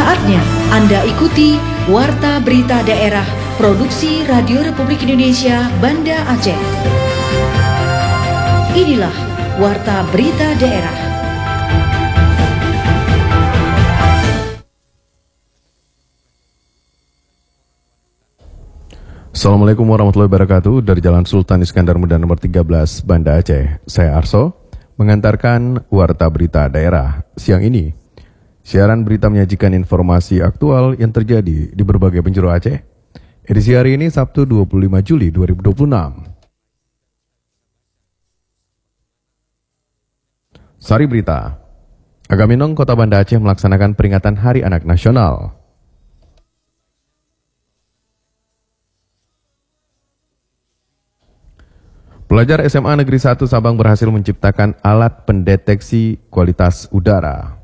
Saatnya Anda ikuti Warta Berita Daerah Produksi Radio Republik Indonesia Banda Aceh. Inilah Warta Berita Daerah. Assalamualaikum warahmatullahi wabarakatuh. Dari Jalan Sultan Iskandar Muda nomor 13 Banda Aceh, saya Arso mengantarkan Warta Berita Daerah siang ini. Siaran berita menyajikan informasi aktual yang terjadi di berbagai penjuru Aceh. Edisi hari ini Sabtu 25 Juli 2026. Sari Berita. Agaminong Kota Banda Aceh melaksanakan peringatan Hari Anak Nasional. Pelajar SMA Negeri 1 Sabang berhasil menciptakan alat pendeteksi kualitas udara.